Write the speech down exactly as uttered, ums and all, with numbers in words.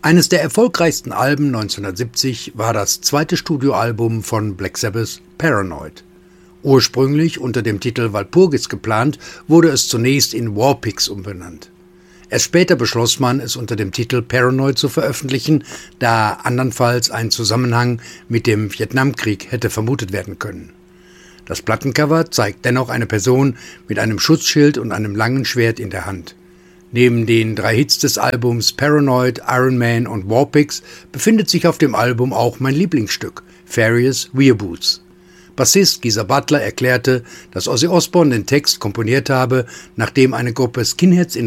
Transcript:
Eines der erfolgreichsten Alben neunzehnhundertsiebzig war das zweite Studioalbum von Black Sabbath, Paranoid. Ursprünglich unter dem Titel Walpurgis geplant, wurde es zunächst in War Pigs umbenannt. Erst später beschloss man, es unter dem Titel Paranoid zu veröffentlichen, da andernfalls ein Zusammenhang mit dem Vietnamkrieg hätte vermutet werden können. Das Plattencover zeigt dennoch eine Person mit einem Schutzschild und einem langen Schwert in der Hand. Neben den drei Hits des Albums Paranoid, Iron Man und War Pigs befindet sich auf dem Album auch mein Lieblingsstück, Farious Wereboots. Bassist Geezer Butler erklärte, dass Ozzy Osbourne den Text komponiert habe, nachdem eine Gruppe Skinheads in